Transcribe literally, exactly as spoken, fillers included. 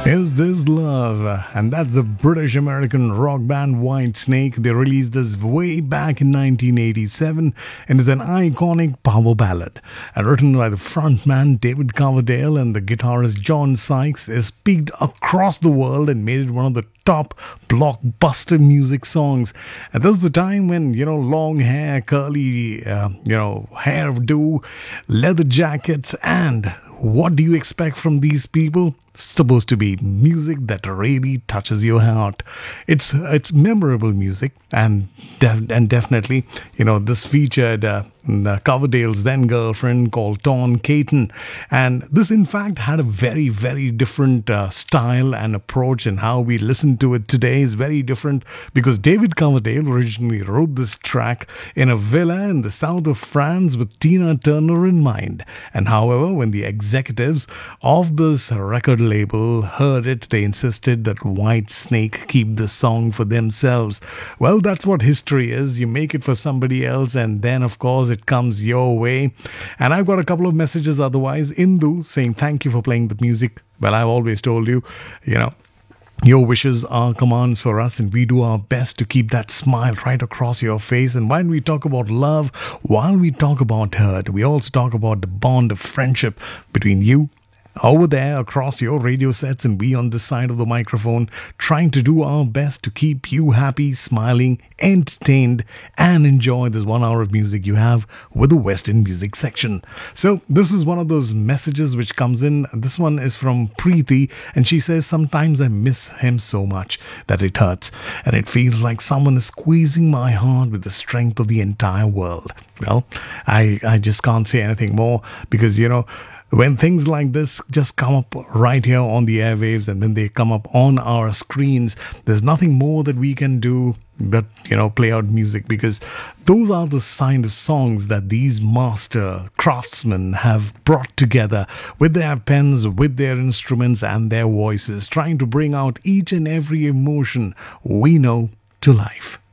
Is This Love? And that's the British American rock band Whitesnake. They released this way back in nineteen eighty-seven, and it's an iconic power ballad. And written by the frontman David Coverdale and the guitarist John Sykes, is peaked across the world and made it one of the top blockbuster music songs. And this was the time when, you know, long hair, curly, uh, you know, hairdo, leather jackets, and what do you expect from these people? Supposed to be music that really touches your heart. It's it's memorable music, and def- and definitely, you know, this featured uh, Coverdale's then girlfriend called Dawn Caton, and this in fact had a very very different uh, style and approach, and how we listen to it today is very different because David Coverdale originally wrote this track in a villa in the south of France with Tina Turner in mind. And however, when the executives of this record label heard it, they insisted that Whitesnake keep the song for themselves. Well, that's what history is. You make it for somebody else, and then of course it comes your way. And I've got a couple of messages otherwise. Indu saying thank you for playing the music. Well, I've always told you, you know, your wishes are commands for us, and we do our best to keep that smile right across your face. And while we talk about love, while we talk about hurt, we also talk about the bond of friendship between you over there across your radio sets and we on this side of the microphone, trying to do our best to keep you happy, smiling, entertained, and enjoy this one hour of music you have with the Western Music section. So this is one of those messages which comes in. This one is from Preeti, and she says, sometimes I miss him so much that it hurts, and it feels like someone is squeezing my heart with the strength of the entire world. Well, I, I just can't say anything more because, you know, when things like this just come up right here on the airwaves and then they come up on our screens, there's nothing more that we can do but, you know, play out music, because those are the kind of songs that these master craftsmen have brought together with their pens, with their instruments and their voices, trying to bring out each and every emotion we know to life.